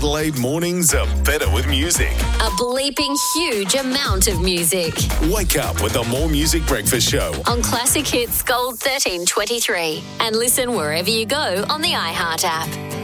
Adelaide mornings are better with music. A bleeping huge amount of music. Wake up with the More Music Breakfast Show On Classic Hits Gold 1323. And listen wherever you go on the iHeart app.